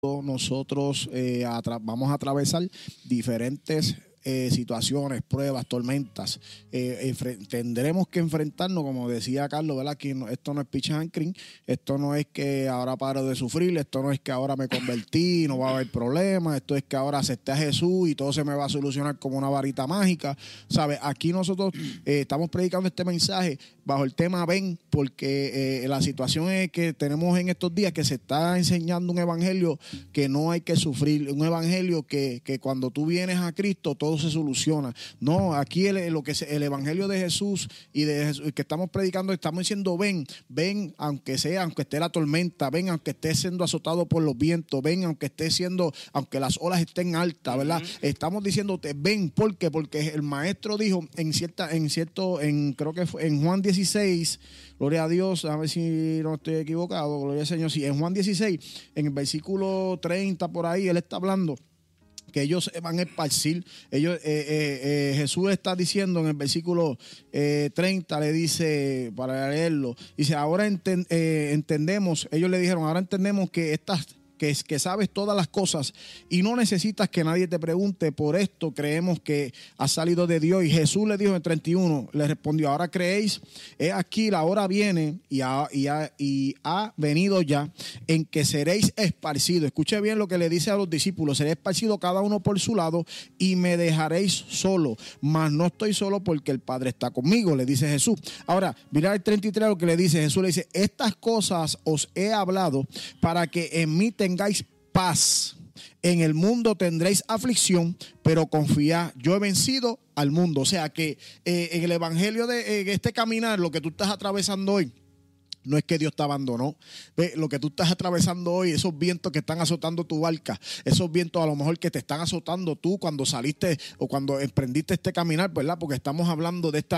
nosotros vamos a atravesar diferentes situaciones, pruebas, tormentas. Tendremos que enfrentarnos, como decía Carlos, ¿verdad? Que esto no es pitch and cream, esto no es que ahora paro de sufrir, esto no es que ahora me convertí, no va a haber problemas, esto es que ahora acepté a Jesús y todo se me va a solucionar como una varita mágica, ¿sabes? Aquí nosotros estamos predicando este mensaje bajo el tema ven, porque la situación es que tenemos en estos días que se está enseñando un evangelio que no hay que sufrir, un evangelio que cuando tú vienes a Cristo todo se soluciona. No, aquí el evangelio de Jesús y de Jesús, que estamos predicando, estamos diciendo ven aunque esté la tormenta, ven aunque esté siendo azotado por los vientos, ven aunque las olas estén altas, ¿verdad? Estamos diciéndote ven, ¿por qué? Porque el maestro dijo creo que fue en Juan 16, gloria a Dios, a ver si no estoy equivocado, gloria al Señor, sí, en Juan 16, en el versículo 30 por ahí, él está hablando que ellos van a esparcir. Jesús está diciendo en el versículo 30, le dice, para leerlo, dice, ahora entendemos, ellos le dijeron, ahora entendemos que que sabes todas las cosas y no necesitas que nadie te pregunte, por esto creemos que has salido de Dios. Y Jesús le dijo en el 31, le respondió, ahora creéis, he aquí la hora viene y ha venido ya en que seréis esparcidos. Escuche bien lo que le dice a los discípulos, seréis esparcidos cada uno por su lado y me dejaréis solo, mas no estoy solo porque el Padre está conmigo, le dice Jesús. Ahora, mira el 33 lo que le dice Jesús, le dice, estas cosas os he hablado para que en mí tengáis paz. En el mundo tendréis aflicción, pero confiad, yo he vencido al mundo. O sea que en el evangelio de este caminar, lo que tú estás atravesando hoy, no es que Dios te abandonó. Ve, lo que tú estás atravesando hoy, esos vientos que están azotando tu barca, esos vientos a lo mejor que te están azotando tú cuando saliste o cuando emprendiste este caminar, ¿verdad? Porque estamos hablando de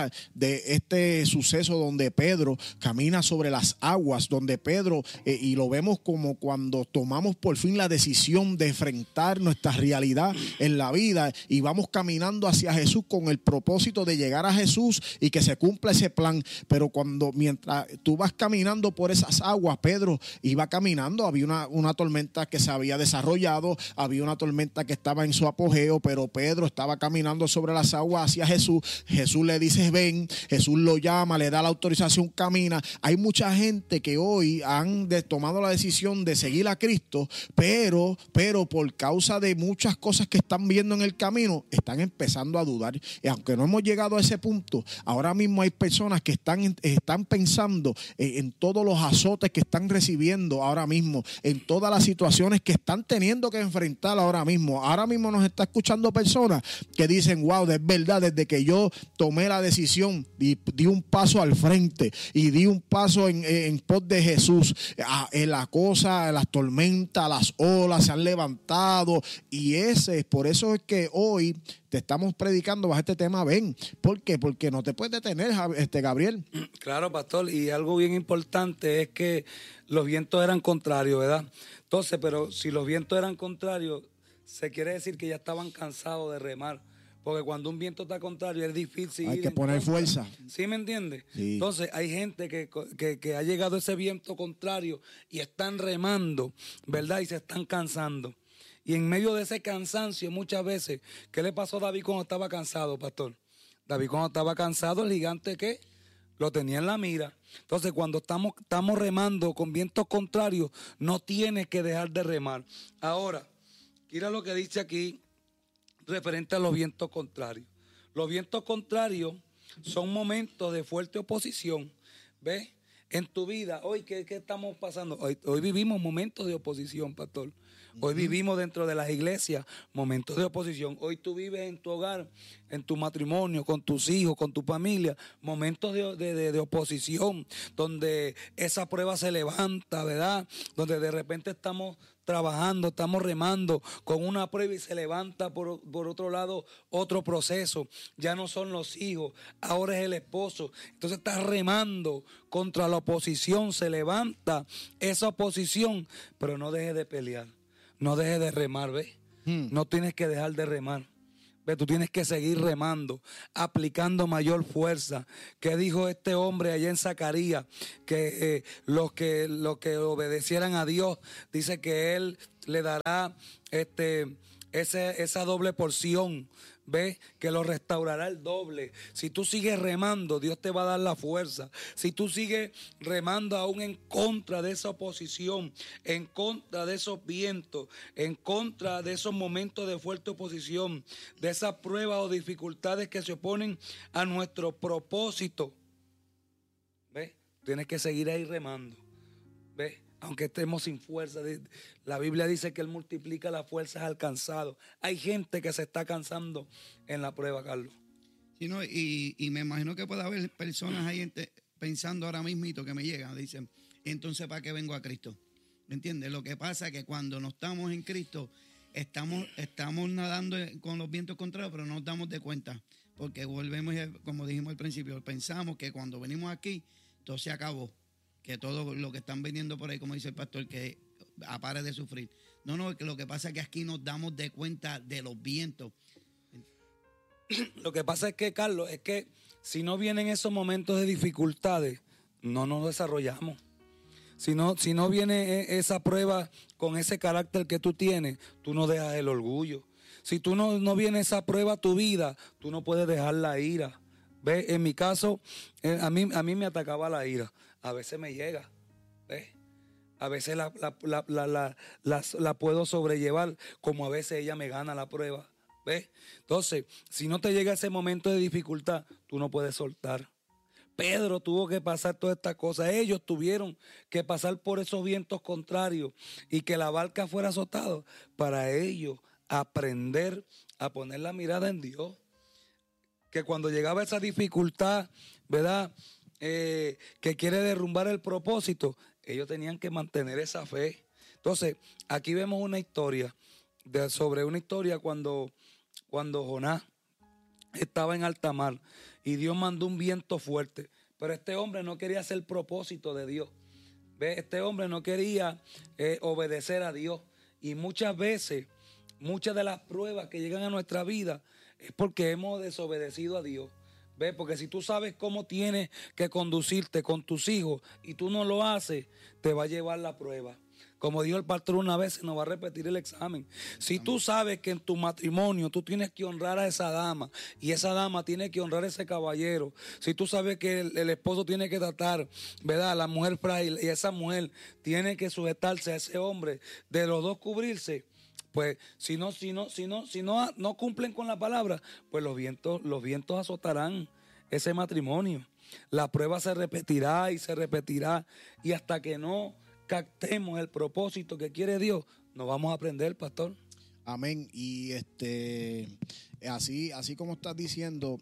este suceso donde Pedro camina sobre las aguas, donde Pedro, y lo vemos como cuando tomamos por fin la decisión de enfrentar nuestra realidad en la vida y vamos caminando hacia Jesús con el propósito de llegar a Jesús y que se cumpla ese plan. Pero mientras tú vas caminando por esas aguas, Pedro iba caminando, había una tormenta que se había desarrollado, había una tormenta que estaba en su apogeo, pero Pedro estaba caminando sobre las aguas hacia Jesús. Jesús le dice ven, Jesús lo llama, le da la autorización, camina. Hay mucha gente que hoy han tomado la decisión de seguir a Cristo, pero por causa de muchas cosas que están viendo en el camino, están empezando a dudar. Y aunque no hemos llegado a ese punto, ahora mismo hay personas que están pensando en todos los azotes que están recibiendo ahora mismo, en todas las situaciones que están teniendo que enfrentar ahora mismo. Ahora mismo nos está escuchando personas que dicen, wow, es verdad, desde que yo tomé la decisión y di un paso al frente y di un paso en pos de Jesús, en las tormentas, las olas se han levantado y por eso es que hoy te estamos predicando bajo este tema, ven. ¿Por qué? Porque no te puedes detener, Gabriel. Claro, pastor, y algo bien importante es que los vientos eran contrarios, ¿verdad? Entonces, pero si los vientos eran contrarios, se quiere decir que ya estaban cansados de remar. Porque cuando un viento está contrario es difícil. Hay que poner fuerza. ¿Sí me entiendes? Sí. Entonces hay gente que ha llegado a ese viento contrario y están remando, ¿verdad? Y se están cansando. Y en medio de ese cansancio muchas veces, ¿qué le pasó a David cuando estaba cansado, pastor? David cuando estaba cansado, el gigante, ¿qué? Lo tenía en la mira. Entonces cuando estamos remando con vientos contrarios, no tienes que dejar de remar. Ahora, mira lo que dice aquí referente a los vientos contrarios. Los vientos contrarios son momentos de fuerte oposición. ¿Ves? En tu vida, hoy, ¿qué estamos pasando? Hoy vivimos momentos de oposición, pastor. Hoy vivimos dentro de las iglesias momentos de oposición. Hoy tú vives en tu hogar, en tu matrimonio, con tus hijos, con tu familia, momentos de oposición, donde esa prueba se levanta, ¿verdad? Donde de repente estamos trabajando, estamos remando con una prueba y se levanta por otro lado otro proceso. Ya no son los hijos, ahora es el esposo. Entonces estás remando contra la oposición, se levanta esa oposición, pero no dejes de pelear, no dejes de remar, ¿ves? No tienes que dejar de remar. Tú tienes que seguir remando, aplicando mayor fuerza. ¿Qué dijo este hombre allá en Zacarías? Que los que obedecieran a Dios, dice que él le dará esa doble porción, ¿ves? Que lo restaurará el doble. Si tú sigues remando, Dios te va a dar la fuerza. Si tú sigues remando aún en contra de esa oposición, en contra de esos vientos, en contra de esos momentos de fuerte oposición, de esas pruebas o dificultades que se oponen a nuestro propósito, ¿ves? Tienes que seguir ahí remando, ¿ves? Aunque estemos sin fuerza. La Biblia dice que Él multiplica las fuerzas al cansado. Hay gente que se está cansando en la prueba, Carlos. Sí, no, y me imagino que puede haber personas ahí pensando ahora mismito que me llegan, dicen, entonces ¿para qué vengo a Cristo? ¿Me entiendes? Lo que pasa es que cuando no estamos en Cristo, estamos nadando con los vientos contrarios, pero no nos damos de cuenta. Porque volvemos, como dijimos al principio, pensamos que cuando venimos aquí, todo se acabó. Que todo lo que están vendiendo por ahí, como dice el pastor, que apare de sufrir. No, que lo que pasa es que aquí nos damos de cuenta de los vientos. Lo que pasa es que, Carlos, es que si no vienen esos momentos de dificultades, no nos desarrollamos. Si no viene esa prueba con ese carácter que tú tienes, tú no dejas el orgullo. Si tú no viene esa prueba a tu vida, tú no puedes dejar la ira. ¿Ves? En mi caso, a mí me atacaba la ira. A veces me llega, ¿ves? A veces la puedo sobrellevar, como a veces ella me gana la prueba, ¿ves? Entonces, si no te llega ese momento de dificultad, tú no puedes soltar. Pedro tuvo que pasar todas estas cosas. Ellos tuvieron que pasar por esos vientos contrarios y que la barca fuera azotada para ellos aprender a poner la mirada en Dios. Que cuando llegaba esa dificultad, ¿verdad? Que quiere derrumbar el propósito, ellos tenían que mantener esa fe. Entonces, aquí vemos una historia, sobre una historia cuando Jonás estaba en alta mar y Dios mandó un viento fuerte, pero este hombre no quería hacer el propósito de Dios. ¿Ve? Este hombre no quería obedecer a Dios, y muchas veces, muchas de las pruebas que llegan a nuestra vida es porque hemos desobedecido a Dios. ¿Ves? Porque si tú sabes cómo tienes que conducirte con tus hijos y tú no lo haces, te va a llevar la prueba. Como dijo el pastor una vez, se nos va a repetir el examen. Si tú sabes que en tu matrimonio tú tienes que honrar a esa dama y esa dama tiene que honrar a ese caballero, si tú sabes que el esposo tiene que tratar, ¿verdad?, a la mujer frágil, y esa mujer tiene que sujetarse a ese hombre, de los dos cubrirse, pues si no cumplen con la palabra, pues los vientos azotarán ese matrimonio. La prueba se repetirá y hasta que no captemos el propósito que quiere Dios, no vamos a aprender, pastor. Amén. Y así como estás diciendo,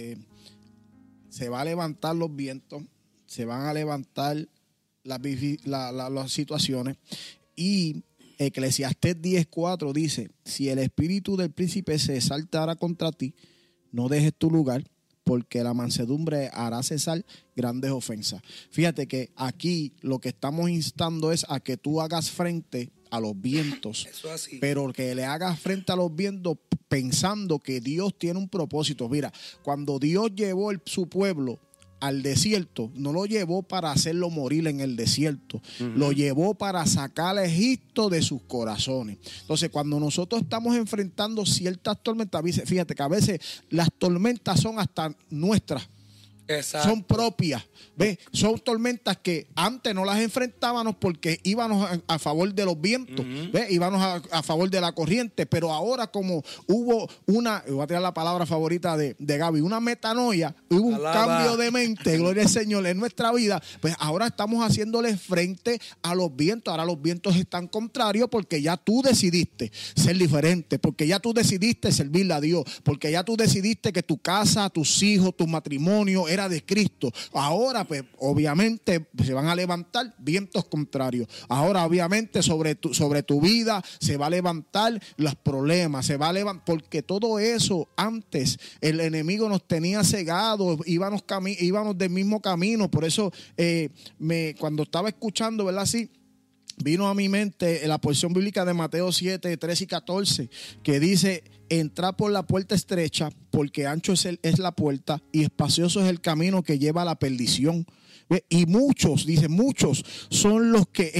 se va a levantar los vientos, se van a levantar las situaciones, y Eclesiastés 10:4 dice: si el espíritu del príncipe se exaltara contra ti, no dejes tu lugar, porque la mansedumbre hará cesar grandes ofensas. Fíjate que aquí lo que estamos instando es a que tú hagas frente a los vientos. Eso así. Pero que le hagas frente a los vientos pensando que Dios tiene un propósito. Mira, cuando Dios llevó su pueblo al desierto, no lo llevó para hacerlo morir en el desierto, lo llevó para sacar a Egipto de sus corazones. Entonces, cuando nosotros estamos enfrentando ciertas tormentas, fíjate que a veces las tormentas son hasta nuestras. Exacto. Son propias, ¿ves? Son tormentas que antes no las enfrentábamos porque íbamos a favor de los vientos, ¿ves? Íbamos a favor de la corriente, pero ahora como hubo voy a tirar la palabra favorita de Gaby, una metanoia, hubo un cambio de mente, gloria al Señor, en nuestra vida, pues ahora estamos haciéndole frente a los vientos. Ahora los vientos están contrarios porque ya tú decidiste ser diferente, porque ya tú decidiste servirle a Dios, porque ya tú decidiste que tu casa, tus hijos, tu matrimonio era de Cristo. Ahora, pues, obviamente, se van a levantar vientos contrarios. Ahora, obviamente, sobre tu vida se va a levantar los problemas, se va a levantar, porque todo eso antes el enemigo nos tenía cegados, íbamos del mismo camino. Por eso, cuando estaba escuchando, ¿verdad? Así, vino a mi mente la porción bíblica de Mateo 7, 13 y 14, que dice: entrad por la puerta estrecha, porque ancho es la puerta y espacioso es el camino que lleva a la perdición. ¿Ve? Y muchos, dice, muchos son los que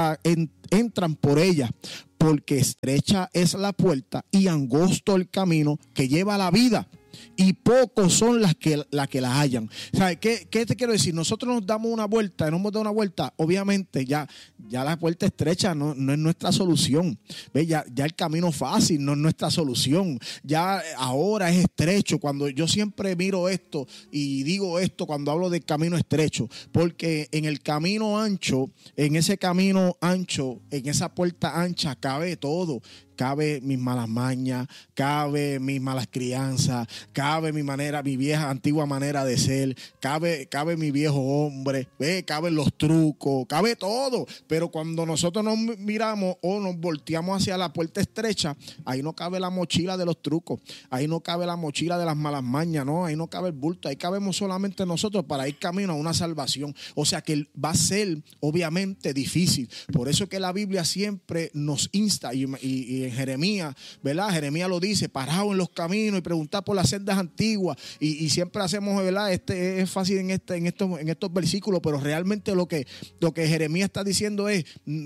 entran por ella, porque estrecha es la puerta y angosto el camino que lleva a la vida, y pocos son las que la hallan. ¿Sabes qué te quiero decir? Nosotros nos damos una vuelta, obviamente ya la puerta estrecha no es nuestra solución. ¿Ves? Ya el camino fácil no es nuestra solución. Ya ahora es estrecho. Cuando yo siempre miro esto y digo esto cuando hablo del camino estrecho, porque en el camino ancho, en ese camino ancho, en esa puerta ancha cabe todo. Cabe mis malas mañas, cabe mis malas crianzas, cabe mi vieja antigua manera de ser, cabe mi viejo hombre, caben los trucos, cabe todo. Pero cuando nosotros nos miramos o nos volteamos hacia la puerta estrecha, ahí no cabe la mochila de los trucos, ahí no cabe la mochila de las malas mañas, no, ahí no cabe el bulto, ahí cabemos solamente nosotros para ir camino a una salvación. O sea que va a ser obviamente difícil. Por eso que la Biblia siempre nos insta y en Jeremías, ¿verdad? Jeremías lo dice, parado en los caminos y preguntar por las sendas antiguas, y siempre hacemos, ¿verdad? Es fácil en estos versículos, pero realmente lo que Jeremías está diciendo es,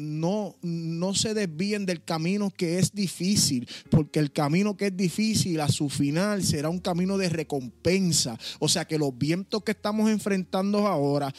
no se desvíen del camino que es difícil, porque el camino que es difícil a su final será un camino de recompensa. O sea que los vientos que estamos enfrentando ahora,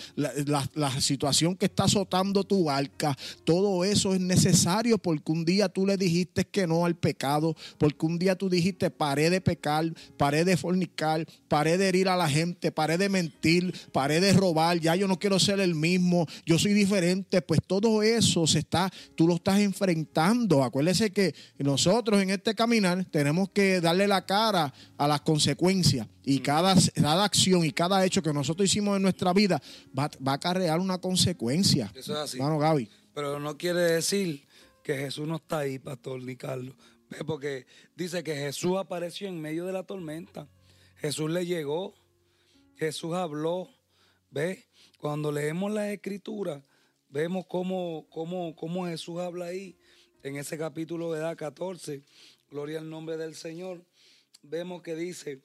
la situación que está azotando tu barca, todo eso es necesario, porque un día tú le dijiste que no al pecado, porque un día tú dijiste paré de pecar, paré de fornicar, paré de herir a la gente, paré de mentir, paré de robar, ya yo no quiero ser el mismo, yo soy diferente. Pues todo eso tú lo estás enfrentando. Acuérdese que nosotros en este caminar tenemos que darle la cara a las consecuencias, y cada acción y cada hecho que nosotros hicimos en nuestra vida va a acarrear una consecuencia. Eso es así. Hermano Gaby. Pero no quiere decir que Jesús no está ahí, pastor ni Carlos. Porque dice que Jesús apareció en medio de la tormenta. Jesús le llegó. Jesús habló. ¿Ves? Cuando leemos las Escrituras, vemos cómo Jesús habla ahí. En ese capítulo de edad 14, gloria al nombre del Señor, vemos que dice,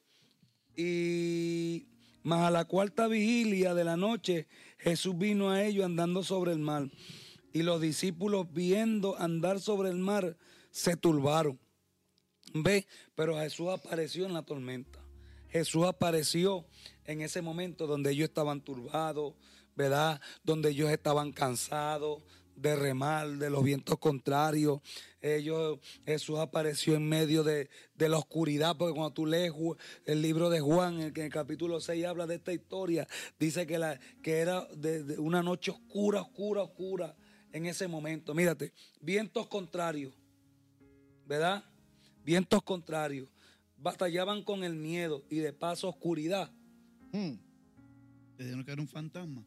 y mas a la cuarta vigilia de la noche, Jesús vino a ellos andando sobre el mar. Y los discípulos, viendo andar sobre el mar, se turbaron. ¿Ve? Pero Jesús apareció en la tormenta. Jesús apareció en ese momento donde ellos estaban turbados, ¿verdad? Donde ellos estaban cansados de remar, de los vientos contrarios. Jesús apareció en medio de la oscuridad, porque cuando tú lees el libro de Juan, en el capítulo 6 habla de esta historia, dice que era de una noche oscura en ese momento. Mírate, vientos contrarios, ¿verdad? Vientos contrarios. Batallaban con el miedo y de paso oscuridad. ¿Te dijeron que era un fantasma?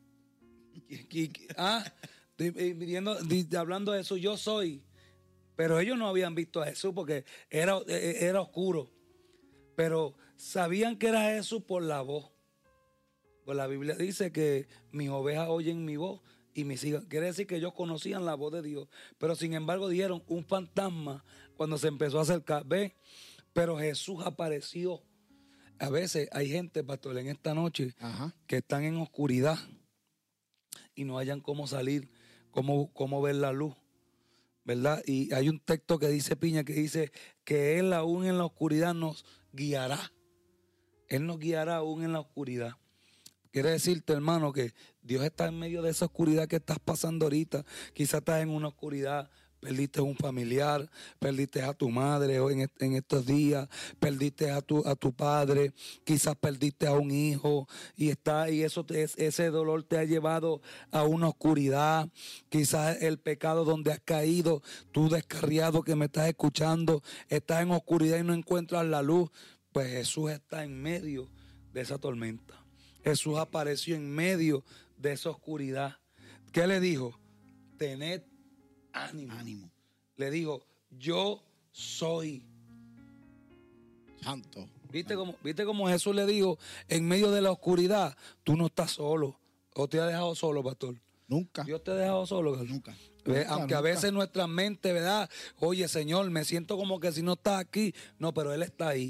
Hablando de eso, yo soy. Pero ellos no habían visto a Jesús porque era oscuro. Pero sabían que era Jesús por la voz. Pues la Biblia dice que mis ovejas oyen mi voz y me sigan. Quiere decir que ellos conocían la voz de Dios. Pero sin embargo dijeron un fantasma cuando se empezó a acercar. ¿Ve? Pero Jesús apareció. A veces hay gente, pastor, en esta noche, que están en oscuridad y no hayan cómo salir, cómo ver la luz, ¿verdad? Y hay un texto que dice Piña, que dice que Él aún en la oscuridad nos guiará. Él nos guiará aún en la oscuridad. Quiere decirte, hermano, que Dios está en medio de esa oscuridad que estás pasando ahorita. Quizás estás en una oscuridad, perdiste a un familiar, perdiste a tu madre en estos días, perdiste a tu padre, quizás perdiste a un hijo y ese dolor te ha llevado a una oscuridad. Quizás el pecado donde has caído, tú descarriado que me estás escuchando, estás en oscuridad y no encuentras la luz. Pues Jesús está en medio de esa tormenta. Jesús apareció en medio de esa oscuridad. ¿Qué le dijo? Tened ánimo. Le dijo, yo soy santo. ¿Viste cómo Jesús le dijo en medio de la oscuridad? Tú no estás solo. ¿O te ha dejado solo, pastor? Nunca. ¿Dios te ha dejado solo? Nunca. Aunque a veces nuestra mente, ¿verdad? Oye, Señor, me siento como que si no estás aquí. No, pero Él está ahí.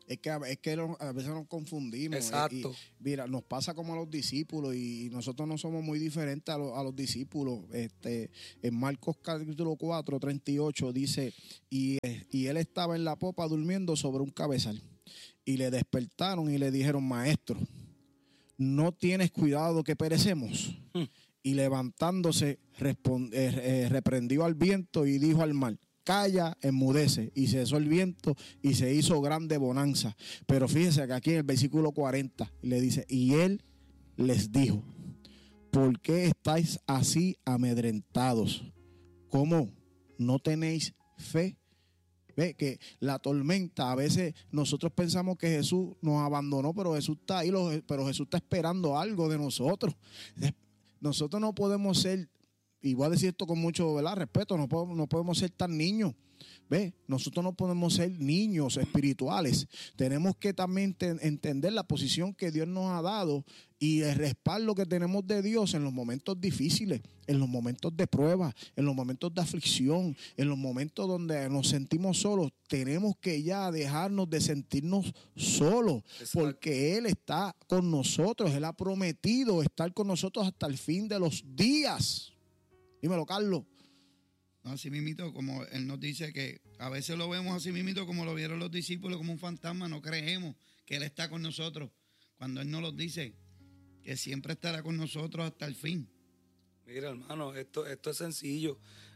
Es que a veces nos confundimos. Exacto. Mira, nos pasa como a los discípulos y nosotros no somos muy diferentes a los discípulos. En Marcos capítulo 4, 38 dice, y él estaba en la popa durmiendo sobre un cabezal. Y le despertaron y le dijeron, maestro, ¿no tienes cuidado que perecemos? Y levantándose, reprendió al viento y dijo al mar, calla, enmudece. Y cesó el viento y se hizo grande bonanza. Pero fíjese que aquí en el versículo 40 le dice, y él les dijo, ¿por qué estáis así amedrentados? ¿Cómo? ¿No tenéis fe? Ve que la tormenta, a veces nosotros pensamos que Jesús nos abandonó, pero Jesús está ahí, pero Jesús está esperando algo de nosotros. Nosotros no podemos ser, y voy a decir esto con mucho, ¿verdad?, respeto, no podemos ser tan niños. ¿Ve? Nosotros no podemos ser niños espirituales. Tenemos que también entender la posición que Dios nos ha dado y el respaldo que tenemos de Dios en los momentos difíciles, en los momentos de prueba, en los momentos de aflicción, en los momentos donde nos sentimos solos. Tenemos que ya dejarnos de sentirnos solos. Exacto. Porque Él está con nosotros. Él ha prometido estar con nosotros hasta el fin de los días. Dímelo, Carlos. No, así mismito, como él nos dice que a veces lo vemos así mismito como lo vieron los discípulos, como un fantasma, no creemos que Él está con nosotros. Cuando Él nos lo dice, que siempre estará con nosotros hasta el fin. Mira, hermano, esto es sencillo.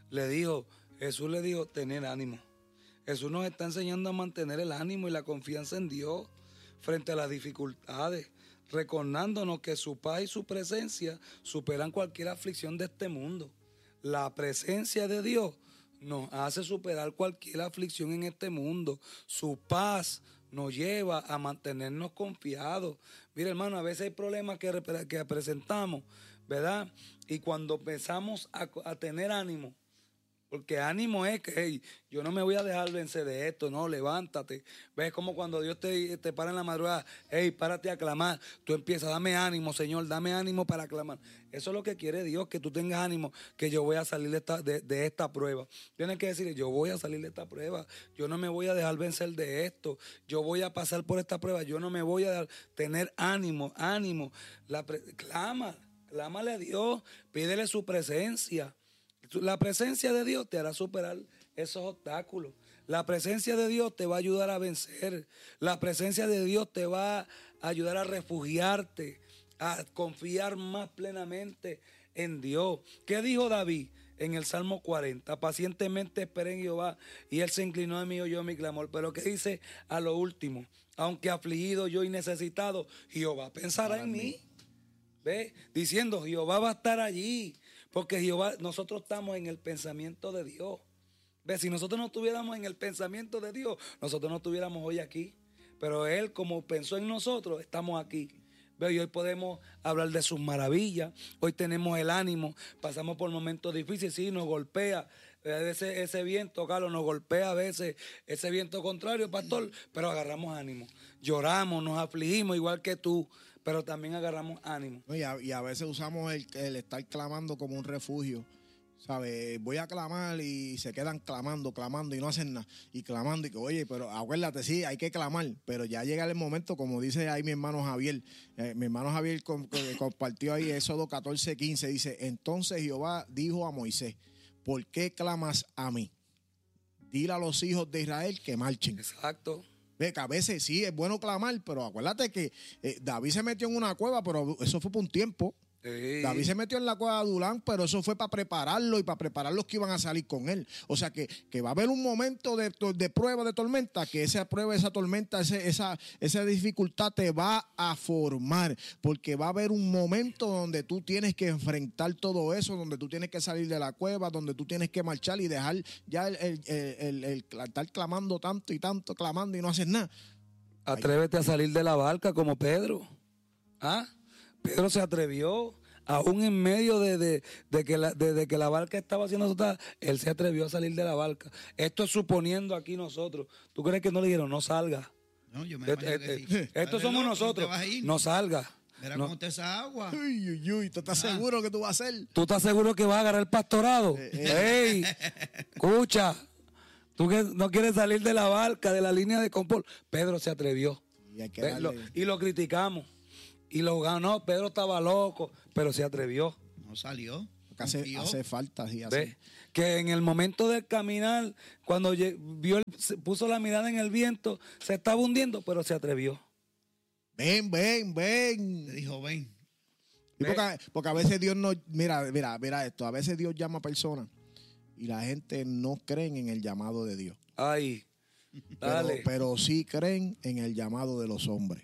Jesús le dijo, tener ánimo. Jesús nos está enseñando a mantener el ánimo y la confianza en Dios frente a las dificultades, recordándonos que su paz y su presencia superan cualquier aflicción de este mundo. La presencia de Dios nos hace superar cualquier aflicción en este mundo. Su paz nos lleva a mantenernos confiados. Mira, hermano, a veces hay problemas que presentamos, ¿verdad? Y cuando empezamos a tener ánimo, porque ánimo es que, hey, yo no me voy a dejar vencer de esto, no, levántate. Ves como cuando Dios te para en la madrugada, hey, párate a clamar. Tú empiezas, dame ánimo, Señor, dame ánimo para clamar. Eso es lo que quiere Dios, que tú tengas ánimo, que yo voy a salir de esta prueba. Tienes que decir, yo voy a salir de esta prueba, yo no me voy a dejar vencer de esto, yo voy a pasar por esta prueba, yo no me voy a dejar tener ánimo. Clámale a Dios, pídele su presencia. La presencia de Dios te hará superar esos obstáculos. La presencia de Dios te va a ayudar a vencer. La presencia de Dios te va a ayudar a refugiarte, a confiar más plenamente en Dios. ¿Qué dijo David en el Salmo 40? Pacientemente esperé en Jehová y Él se inclinó a mí y oyó mi clamor. Pero ¿qué dice a lo último? Aunque afligido yo y necesitado, Jehová pensará en mí. ¿Ve? Diciendo, Jehová va a estar allí. Porque Jehová, nosotros estamos en el pensamiento de Dios. ¿Ves? Si nosotros no estuviéramos en el pensamiento de Dios, nosotros no estuviéramos hoy aquí. Pero Él, como pensó en nosotros, estamos aquí. ¿Ves? Y hoy podemos hablar de sus maravillas. Hoy tenemos el ánimo. Pasamos por momentos difíciles. Sí, nos golpea. Ese viento, Carlos, nos golpea a veces. Ese viento contrario, pastor. Pero agarramos ánimo. Lloramos, nos afligimos, igual que tú. Pero también agarramos ánimo. Y a veces usamos el estar clamando como un refugio. ¿Sabes? Voy a clamar y se quedan clamando y no hacen nada. Y clamando y que, oye, pero acuérdate, sí, hay que clamar. Pero ya llega el momento, como dice ahí mi hermano Javier. Mi hermano Javier compartió ahí Éxodo 14:15. Dice, entonces Jehová dijo a Moisés, ¿por qué clamas a mí? Dile a los hijos de Israel que marchen. Exacto. Ve que a veces sí es bueno clamar, pero acuérdate que David se metió en una cueva, pero eso fue por un tiempo. Sí. David se metió en la cueva de Adulán, pero eso fue para prepararlo y para preparar los que iban a salir con él. O sea que va a haber un momento de prueba, de tormenta, que esa prueba, esa tormenta, esa dificultad te va a formar, porque va a haber un momento donde tú tienes que enfrentar todo eso, donde tú tienes que salir de la cueva, donde tú tienes que marchar y dejar ya el estar clamando tanto y tanto, clamando y no hacer nada. Atrévete a salir de la barca como Pedro. ¿Ah? Pedro se atrevió, aún en medio de que la barca estaba siendo azotada, él se atrevió a salir de la barca. Esto es suponiendo aquí nosotros. ¿Tú crees que no le dijeron, no salga? No, yo me imagino que sí. Esto somos nosotros, no salga. Mira cómo está esa agua. Uy, ¿tú estás seguro que tú vas a hacer? ¿Tú estás seguro que vas a agarrar el pastorado? ¡Ey! Escucha. Tú que no quieres salir de la barca, de la línea de confort. Pedro se atrevió. Y hay que darle- Y lo criticamos. Y lo ganó. Pedro estaba loco, pero se atrevió. No salió. Porque hace falta, sí, hace. ¿Ves? Que en el momento del caminar, cuando puso la mirada en el viento, se estaba hundiendo, pero se atrevió. Ven. Le dijo, ven. Y porque a veces Dios no, mira esto, a veces Dios llama a personas y la gente no creen en el llamado de Dios. Ay, dale. Pero sí creen en el llamado de los hombres.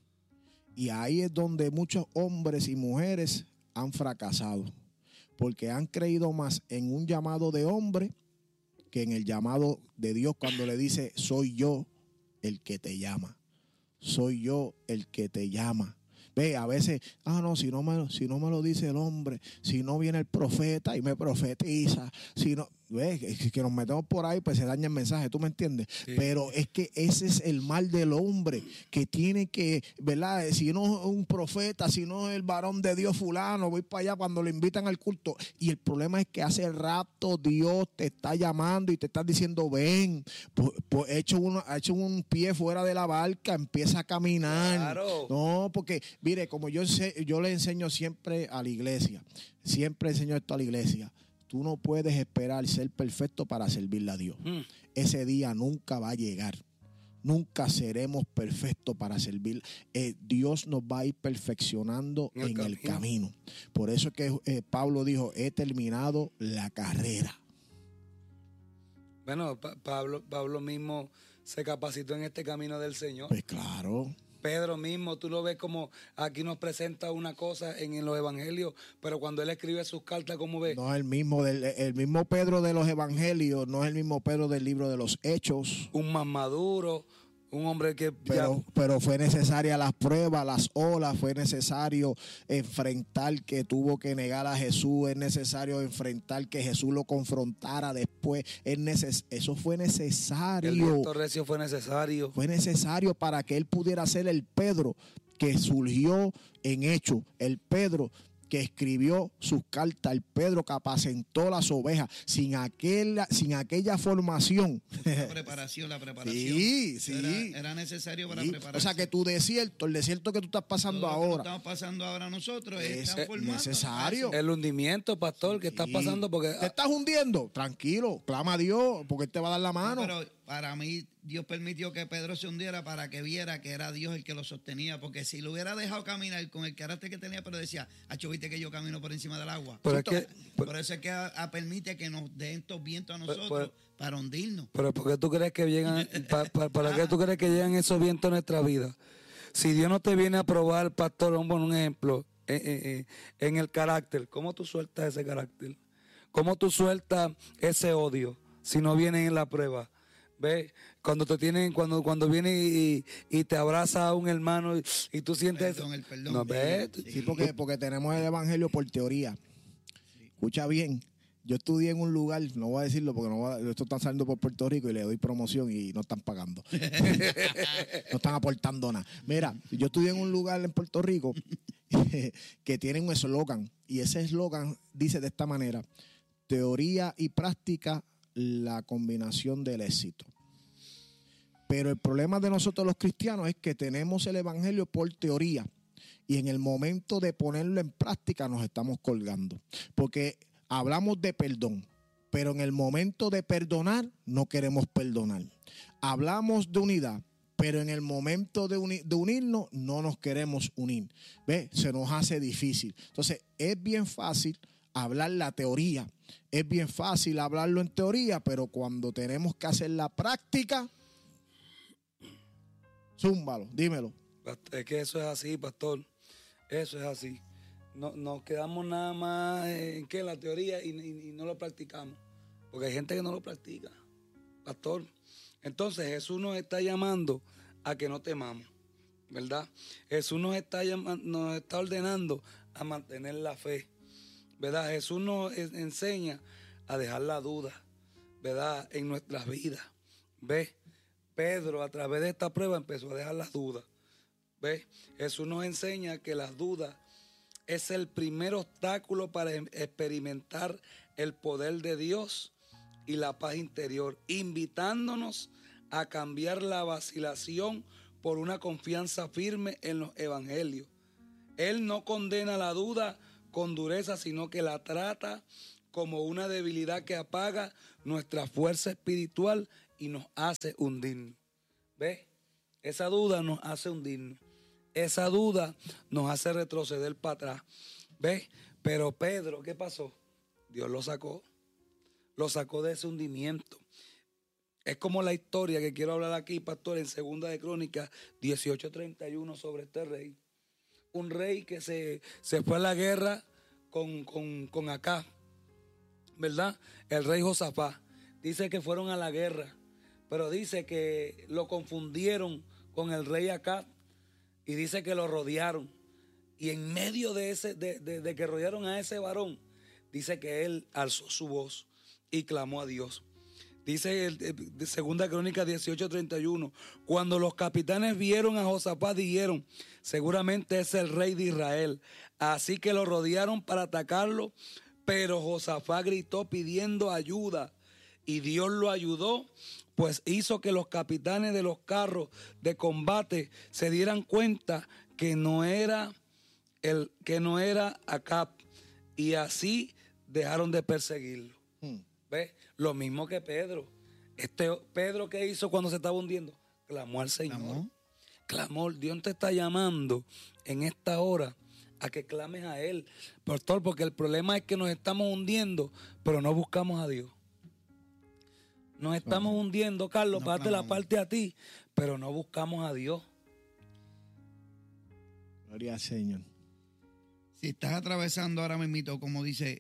Y ahí es donde muchos hombres y mujeres han fracasado, porque han creído más en un llamado de hombre que en el llamado de Dios cuando le dice, soy yo el que te llama. Soy yo el que te llama. Ve, a veces, no, si no me lo dice el hombre, si no viene el profeta y me profetiza, si no, ve, que nos metemos por ahí, pues se daña el mensaje, ¿tú me entiendes? Sí. Pero es que ese es el mal del hombre, que tiene que, ¿verdad? Si no es un profeta, si no es el varón de Dios fulano, voy para allá cuando le invitan al culto. Y el problema es que hace rato Dios te está llamando y te está diciendo, ven, pues hecho un pie fuera de la barca, empieza a caminar. Claro. No, porque, mire, como yo le enseño siempre a la iglesia, siempre enseño esto a la iglesia. Tú no puedes esperar ser perfecto para servirle a Dios. Ese día nunca va a llegar. Nunca seremos perfectos para servir. Dios nos va a ir perfeccionando en el camino. Por eso es que Pablo dijo, he terminado la carrera. Bueno, Pablo mismo se capacitó en este camino del Señor. Pues claro. Pedro mismo, tú lo ves como aquí nos presenta una cosa en los evangelios, pero cuando él escribe sus cartas, ¿cómo ves? No es el mismo Pedro de los evangelios, no es el mismo Pedro del libro de los Hechos. Un más maduro, un hombre que... Pero fue necesaria las pruebas, las olas, fue necesario enfrentar que tuvo que negar a Jesús, es necesario enfrentar que Jesús lo confrontara después, eso fue necesario. El viento recio fue necesario. Fue necesario para que él pudiera ser el Pedro que surgió en Hechos, el Pedro que escribió sus cartas, el Pedro que apacentó las ovejas, sin aquella formación. La preparación. Sí. Era necesario para Sí. prepararse. O sea que el desierto que tú estás pasando Todo lo que ahora, estamos pasando ahora nosotros es está formando. necesario. El hundimiento, pastor, que está Sí. pasando porque... ¿Te estás hundiendo? Tranquilo, clama a Dios, porque Él te va a dar la mano. Pero para mí, Dios permitió que Pedro se hundiera para que viera que era Dios el que lo sostenía. Porque si lo hubiera dejado caminar con el carácter que tenía, pero decía, viste que yo camino por encima del agua. Pero es que... Por eso es que permite que nos den estos vientos a nosotros para hundirnos. Pero ¿por qué tú crees que llegan, para qué tú crees que llegan esos vientos a nuestra vida? Si Dios no te viene a probar, pastor, un ejemplo, en el carácter, ¿cómo tú sueltas ese carácter? ¿Cómo tú sueltas ese odio si no viene en la prueba? ¿Ves? Cuando viene y te abraza a un hermano y tú sientes El perdón. No, ¿ves? Sí, porque tenemos el evangelio por teoría. Escucha bien. Yo estudié en un lugar, no voy a decirlo porque esto está saliendo por Puerto Rico y le doy promoción y no están pagando. No están aportando nada. Mira, yo estudié en un lugar en Puerto Rico que tiene un eslogan y ese eslogan dice de esta manera: teoría y práctica, la combinación del éxito. Pero el problema de nosotros los cristianos es que tenemos el evangelio por teoría y en el momento de ponerlo en práctica nos estamos colgando. Porque hablamos de perdón, pero en el momento de perdonar no queremos perdonar. Hablamos de unidad, pero en el momento de unirnos no nos queremos unir. ¿Ves? Se nos hace difícil. Entonces es bien fácil hablar la teoría, es bien fácil hablarlo en teoría, pero cuando tenemos que hacer la práctica, zúmbalo, dímelo. Es que eso es así, pastor. Eso es así. No, nos quedamos nada más en la teoría y no lo practicamos. Porque hay gente que no lo practica, pastor. Entonces Jesús nos está llamando a que no temamos, ¿verdad? Jesús nos está ordenando a mantener la fe, ¿verdad? Jesús nos enseña a dejar la duda, ¿verdad? En nuestras vidas. ¿Ves? Pedro a través de esta prueba empezó a dejar las dudas. ¿Ves? Jesús nos enseña que las dudas es el primer obstáculo para experimentar el poder de Dios y la paz interior, invitándonos a cambiar la vacilación por una confianza firme en los evangelios. Él no condena la duda con dureza, sino que la trata como una debilidad que apaga nuestra fuerza espiritual y nos hace hundirnos. ¿Ves? Esa duda nos hace hundirnos. Esa duda nos hace retroceder para atrás. ¿Ves? Pero Pedro, ¿qué pasó? Dios lo sacó de ese hundimiento. Es como la historia que quiero hablar aquí, pastor, en Segunda de Crónicas 18:31 sobre este rey. Un rey que se fue a la guerra con Acab, ¿verdad? El rey Josafat. Dice que fueron a la guerra, pero dice que lo confundieron con el rey Acab y dice que lo rodearon. Y en medio de que rodearon a ese varón, dice que él alzó su voz y clamó a Dios. Dice Segunda Crónica 18:31, cuando los capitanes vieron a Josafat dijeron, seguramente es el rey de Israel. Así que lo rodearon para atacarlo, pero Josafat gritó pidiendo ayuda y Dios lo ayudó, pues hizo que los capitanes de los carros de combate se dieran cuenta que no era Acab, y así dejaron de perseguirlo. ¿Ves? Lo mismo que Pedro. Pedro, ¿qué hizo cuando se estaba hundiendo? Clamó al Señor. Clamó. Dios te está llamando en esta hora a que clames a Él, pastor, porque el problema es que nos estamos hundiendo, pero no buscamos a Dios. Nos estamos hundiendo, Carlos, párate la parte a ti, pero no buscamos a Dios. Gloria al Señor. Si estás atravesando ahora mismo, como dice,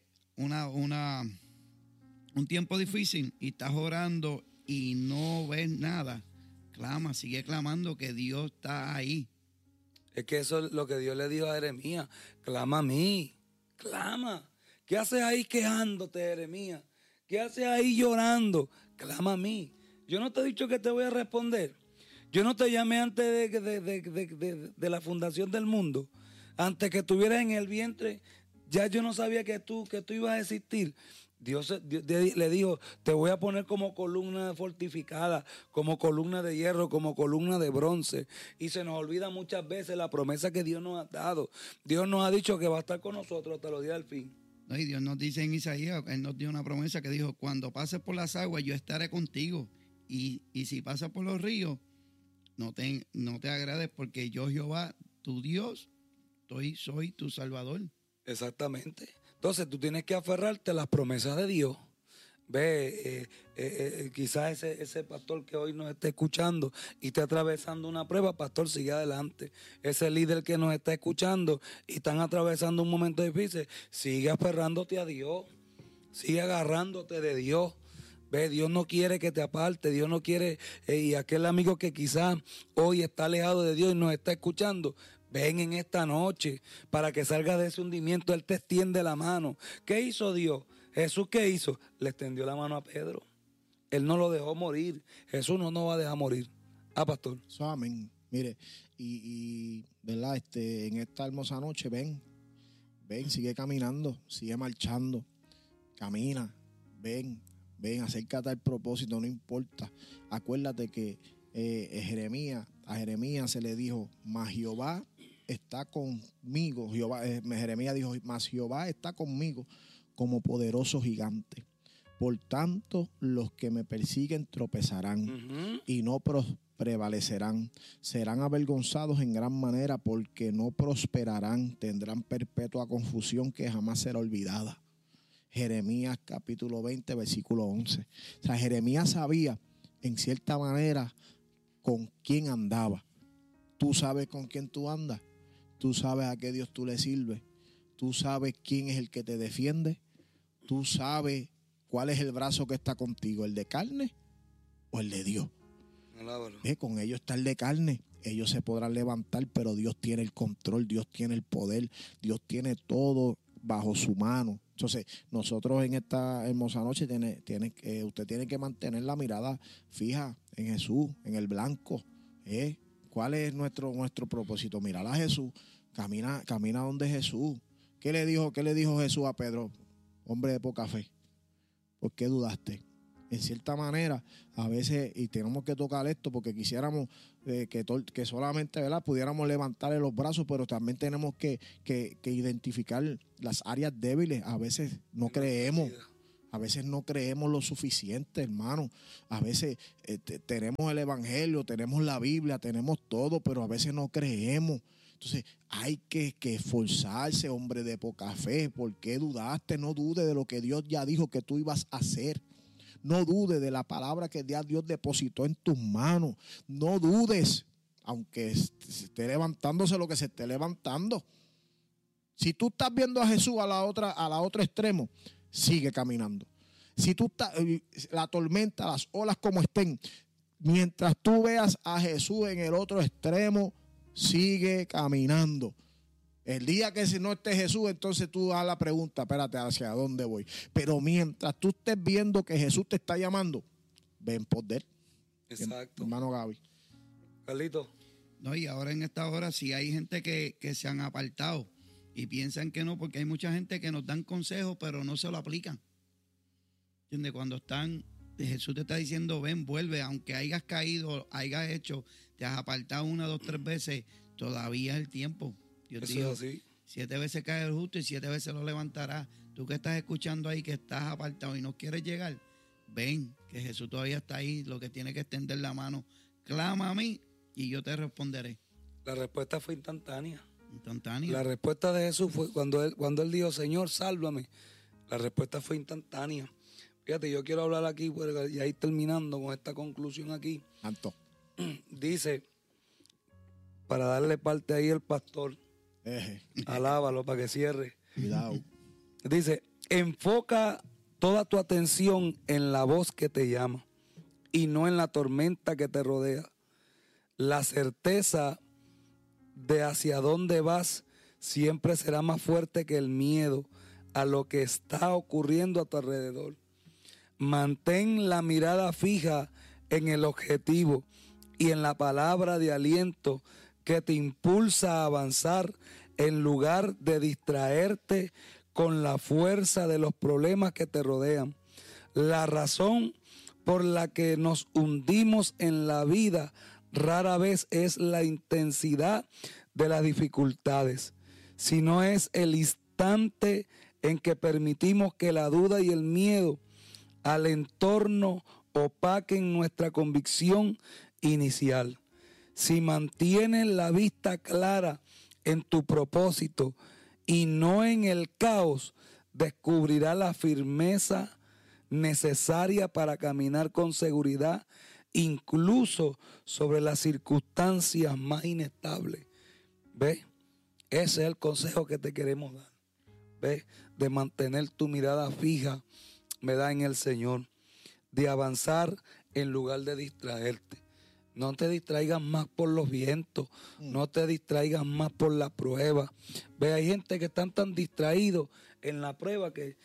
un tiempo difícil y estás orando y no ves nada, clama, sigue clamando que Dios está ahí. Es que eso es lo que Dios le dijo a Jeremías. Clama a mí, clama. ¿Qué haces ahí quejándote, Jeremías? ¿Qué haces ahí llorando? Clama a mí. Yo no te he dicho que te voy a responder. Yo no te llamé antes de la fundación del mundo. Antes que estuvieras en el vientre, ya yo no sabía que tú ibas a existir. Dios le dijo, te voy a poner como columna fortificada, como columna de hierro, como columna de bronce. Y se nos olvida muchas veces la promesa que Dios nos ha dado. Dios nos ha dicho que va a estar con nosotros hasta los días del fin. No, y Dios nos dice en Isaías, Él nos dio una promesa que dijo, cuando pases por las aguas yo estaré contigo. Y si pasas por los ríos, no te agrades porque yo, Jehová, tu Dios, soy tu Salvador. Exactamente. Entonces tú tienes que aferrarte a las promesas de Dios. Ve, quizás ese pastor que hoy nos está escuchando y está atravesando una prueba, pastor, sigue adelante. Ese líder que nos está escuchando y están atravesando un momento difícil, sigue aferrándote a Dios, sigue agarrándote de Dios. Ve, Dios no quiere que te aparte, Dios no quiere, y aquel amigo que quizás hoy está alejado de Dios y nos está escuchando, ven en esta noche para que salga de ese hundimiento. Él te extiende la mano. ¿Qué hizo Dios? Jesús, ¿qué hizo? Le extendió la mano a Pedro. Él no lo dejó morir. Jesús no nos va a dejar morir. Pastor. Amén. Mire, y verdad, en esta hermosa noche, ven, sigue caminando, sigue marchando, camina, ven, acércate al propósito, no importa. Acuérdate que a Jeremías se le dijo, mas Jehová está conmigo. Jeremías dijo, mas Jehová está conmigo como poderoso gigante. Por tanto, los que me persiguen tropezarán y no prevalecerán. Serán avergonzados en gran manera porque no prosperarán. Tendrán perpetua confusión que jamás será olvidada. Jeremías capítulo 20, versículo 11. O sea, Jeremías sabía en cierta manera con quién andaba. Tú sabes con quién tú andas. Tú sabes a qué Dios tú le sirves. Tú sabes quién es el que te defiende. Tú sabes cuál es el brazo que está contigo, el de carne o el de Dios. Con ellos está el de carne. Ellos se podrán levantar, pero Dios tiene el control, Dios tiene el poder, Dios tiene todo bajo su mano. Entonces, nosotros en esta hermosa noche usted tiene que mantener la mirada fija en Jesús, en el blanco. ¿Cuál es nuestro propósito? Mirar a Jesús, camina donde Jesús. ¿Qué le dijo Jesús a Pedro? Hombre de poca fe, ¿por qué dudaste? En cierta manera, a veces, y tenemos que tocar esto porque quisiéramos que solamente, ¿verdad?, pudiéramos levantarle los brazos, pero también tenemos que identificar las áreas débiles. A veces no creemos. A veces no creemos lo suficiente, hermano. A veces tenemos el Evangelio, tenemos la Biblia, tenemos todo, pero a veces no creemos. Entonces hay que esforzarse, hombre de poca fe. ¿Por qué dudaste? No dudes de lo que Dios ya dijo que tú ibas a hacer. No dudes de la palabra que Dios depositó en tus manos. No dudes, aunque se esté levantándose lo que se esté levantando. Si tú estás viendo a Jesús a la otro extremo, sigue caminando. Si tú estás, la tormenta, las olas como estén, mientras tú veas a Jesús en el otro extremo, sigue caminando. El día que si no esté Jesús, entonces tú das la pregunta, espérate, ¿hacia dónde voy? Pero mientras tú estés viendo que Jesús te está llamando, ven por él. Exacto. Hermano Gaby. Carlito. No, y ahora en esta hora sí hay gente que se han apartado y piensan que no, porque hay mucha gente que nos dan consejos, pero no se lo aplican. ¿Entiendes? Cuando Jesús te está diciendo, ven, vuelve, aunque hayas caído, hayas hecho, te has apartado 1, 2, 3 veces, todavía es el tiempo. Dios dijo, 7 veces cae el justo y 7 veces lo levantará. Tú que estás escuchando ahí, que estás apartado y no quieres llegar, ven, que Jesús todavía está ahí, lo que tiene que extender la mano. Clama a mí y yo te responderé. La respuesta fue instantánea. Instantánea. La respuesta de Jesús fue cuando él dijo, Señor, sálvame. La respuesta fue instantánea. Fíjate, yo quiero hablar aquí, y ahí terminando con esta conclusión aquí. Santo. Dice, para darle parte ahí al pastor, alábalo para que cierre. Cuidado. Dice, enfoca toda tu atención en la voz que te llama y no en la tormenta que te rodea. La certeza de hacia dónde vas siempre será más fuerte que el miedo a lo que está ocurriendo a tu alrededor. Mantén la mirada fija en el objetivo y en la palabra de aliento que te impulsa a avanzar en lugar de distraerte con la fuerza de los problemas que te rodean. La razón por la que nos hundimos en la vida rara vez es la intensidad de las dificultades, sino es el instante en que permitimos que la duda y el miedo al entorno opaquen nuestra convicción inicial. Si mantienes la vista clara en tu propósito y no en el caos, descubrirás la firmeza necesaria para caminar con seguridad, incluso sobre las circunstancias más inestables. ¿Ves? Ese es el consejo que te queremos dar. ¿Ves? De mantener tu mirada fija, ¿verdad?, en el Señor. De avanzar en lugar de distraerte. No te distraigas más por los vientos. No te distraigas más por la prueba. ¿Ves? Hay gente que están tan distraídos en la prueba que...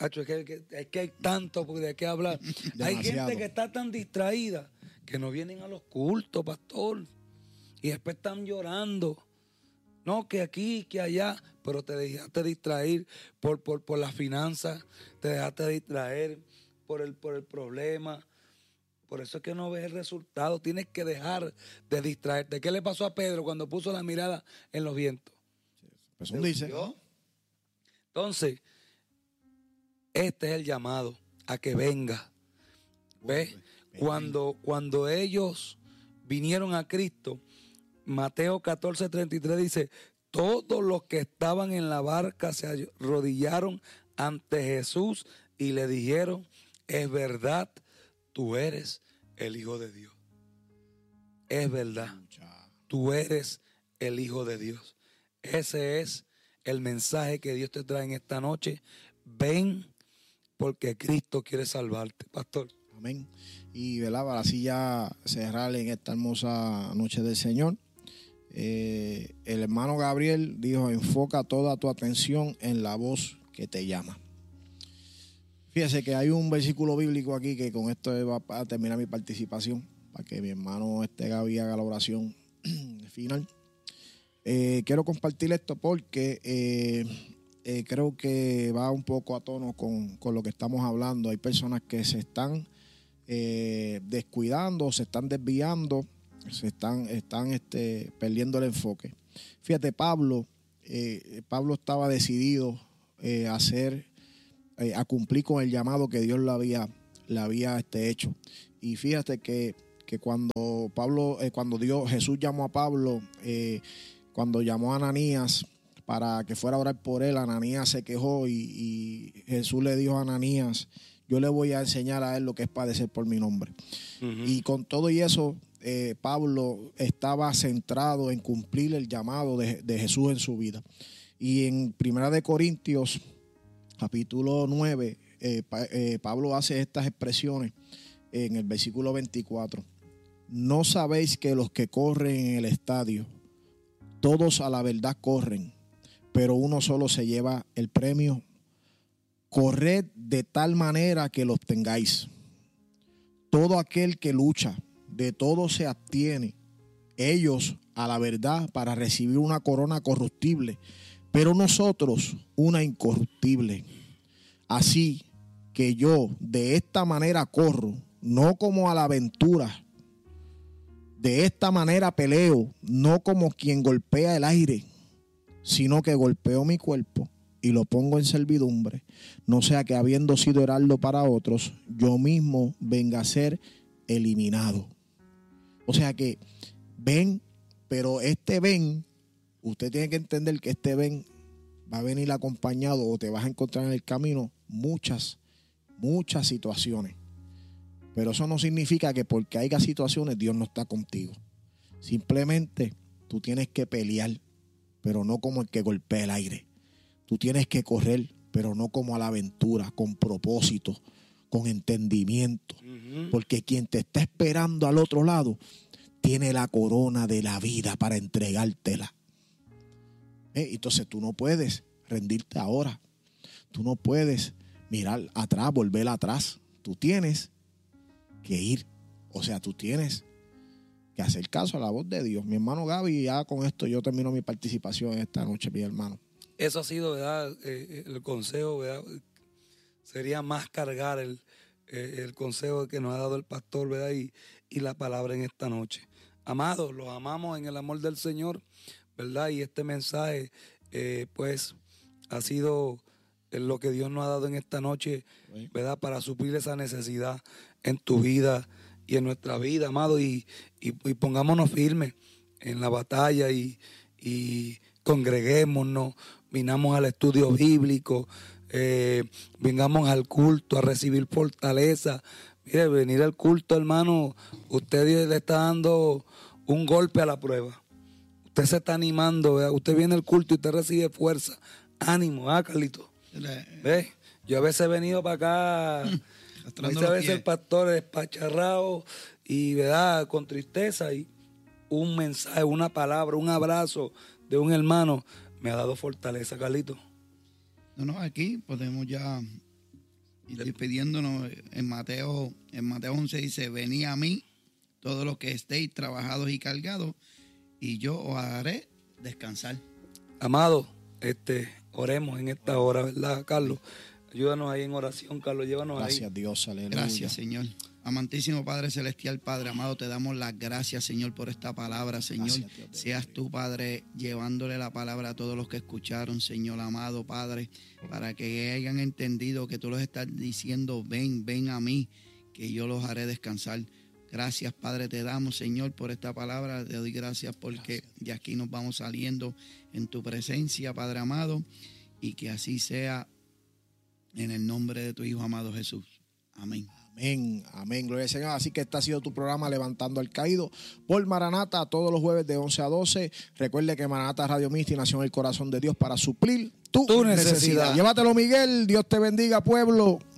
Es que hay tanto de qué hablar. Hay gente que está tan distraída que no vienen a los cultos, pastor. Y después están llorando. No, que aquí, que allá. Pero te dejaste distraer por las finanzas. Te dejaste distraer por el problema. Por eso es que no ves el resultado. Tienes que dejar de distraerte. ¿Qué le pasó a Pedro cuando puso la mirada en los vientos? Pues dice. Entonces, este es el llamado a que venga. ¿Ves? Cuando ellos vinieron a Cristo, Mateo 14:33 dice, todos los que estaban en la barca se arrodillaron ante Jesús y le dijeron, es verdad, tú eres el Hijo de Dios. Es verdad, tú eres el Hijo de Dios. Ese es el mensaje que Dios te trae en esta noche. Ven, porque Cristo quiere salvarte, pastor. Amén. Y para así ya cerrar en esta hermosa noche del Señor. El hermano Gabriel dijo, enfoca toda tu atención en la voz que te llama. Fíjese que hay un versículo bíblico aquí que con esto va a terminar mi participación, para que mi hermano Gaby haga la oración final. Quiero compartir esto porque creo que va un poco a tono con lo que estamos hablando. Hay personas que se están descuidando, se están desviando, se están perdiendo el enfoque. Fíjate, Pablo estaba decidido a cumplir con el llamado que Dios le había hecho. Y fíjate que cuando Jesús llamó a Pablo, cuando llamó a Ananías para que fuera a orar por él, Ananías se quejó y Jesús le dijo a Ananías: yo le voy a enseñar a él lo que es padecer por mi nombre. Uh-huh. Y con todo y eso, Pablo estaba centrado en cumplir el llamado de Jesús en su vida. Y en 1 Corintios, capítulo 9, Pablo hace estas expresiones en el versículo 24. ¿No sabéis que los que corren en el estadio, todos a la verdad corren, pero uno solo se lleva el premio? Corred de tal manera que lo obtengáis. Todo aquel que lucha, de todo se abstiene. Ellos a la verdad para recibir una corona corruptible, pero nosotros una incorruptible. Así que yo de esta manera corro, no como a la aventura. De esta manera peleo, no como quien golpea el aire, sino que golpeo mi cuerpo y lo pongo en servidumbre, no sea que habiendo sido heraldo para otros, yo mismo venga a ser eliminado. O sea que ven, pero usted tiene que entender que va a venir acompañado o te vas a encontrar en el camino muchas situaciones. Pero eso no significa que porque haya situaciones Dios no está contigo. Simplemente tú tienes que pelear, pero no como el que golpea el aire. Tú tienes que correr, pero no como a la aventura, con propósito, con entendimiento. Uh-huh. Porque quien te está esperando al otro lado tiene la corona de la vida para entregártela. Entonces tú no puedes rendirte ahora. Tú no puedes mirar atrás, volver atrás. Tú tienes que ir. O sea, tú tienes que hacer caso a la voz de Dios. Mi hermano Gaby, ya con esto yo termino mi participación esta noche, mi hermano. Eso ha sido, ¿verdad? El consejo, ¿verdad? Sería más cargar el consejo que nos ha dado el pastor, ¿verdad? Y la palabra en esta noche. Amados, los amamos en el amor del Señor, ¿verdad? Y este mensaje, pues, ha sido lo que Dios nos ha dado en esta noche, ¿verdad? Para suplir esa necesidad en tu vida y en nuestra vida, amado. Y pongámonos firmes en la batalla y congreguémonos, vinamos al estudio bíblico, vengamos al culto a recibir fortaleza. Mire, venir al culto, hermano, usted le está dando un golpe a la prueba. Usted se está animando, ¿verdad? Usted viene al culto y usted recibe fuerza, ánimo, Carlito. ¿Ves? Yo a veces he venido para acá, a veces el pastor despacharrado y, ¿verdad?, con tristeza, y un mensaje, una palabra, un abrazo de un hermano me ha dado fortaleza, Carlito. No, aquí podemos ya ir despidiéndonos. En Mateo 11 dice: venid a mí todos los que estéis trabajados y cargados, y yo os haré descansar. Amado, oremos en esta hora, ¿verdad, Carlos? Ayúdanos ahí en oración, Carlos, llévanos ahí. Gracias, Dios, aleluya. Gracias, Señor. Amantísimo Padre Celestial, Padre amado, te damos las gracias, Señor, por esta palabra, Señor. Gracias, Dios, seas tú, Padre, llevándole la palabra a todos los que escucharon, Señor amado, Padre, para que hayan entendido que tú los estás diciendo: ven a mí, que yo los haré descansar. Gracias, Padre, te damos, Señor, por esta palabra. Te doy gracias porque de aquí nos vamos saliendo en tu presencia, Padre amado, y que así sea en el nombre de tu Hijo amado Jesús. Amén. Amén, amén, gloria al Señor. Así que este ha sido tu programa Levantando al Caído por Maranata, todos los jueves de 11 a 12. Recuerde que Maranata Radio Ministry nació en el corazón de Dios para suplir tu necesidad. Llévatelo, Miguel. Dios te bendiga, pueblo.